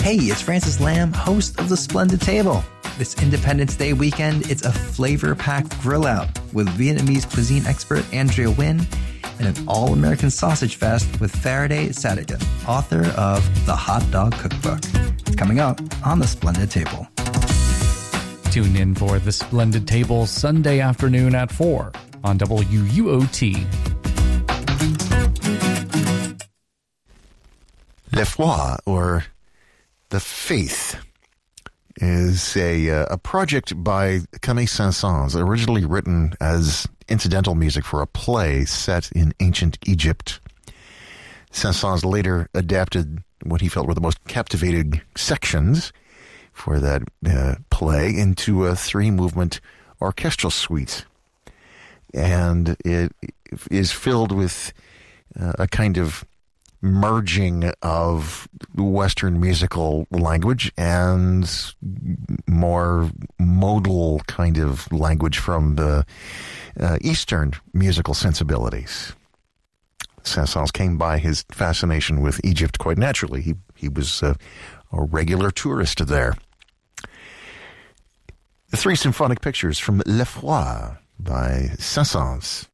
Hey, it's Francis Lamb, host of The Splendid Table. This Independence Day weekend, it's a flavor-packed grill out with Vietnamese cuisine expert Andrea Nguyen and an all-American sausage fest with Faraday Sadigan, author of The Hot Dog Cookbook. It's coming up on The Splendid Table. Tune in for The Splendid Table Sunday afternoon at 4 on WUOT. La Foi, or The Faith, is a project by Camille Saint-Saëns, originally written as incidental music for a play set in ancient Egypt. Saint-Saëns later adapted what he felt were the most captivating sections for that play into a 3-movement orchestral suite. And it is filled with a kind of merging of Western musical language and more modal kind of language from the Eastern musical sensibilities. Saint-Saëns came by his fascination with Egypt quite naturally. He was a regular tourist there. The 3 symphonic pictures from La Foi by Saint-Saëns.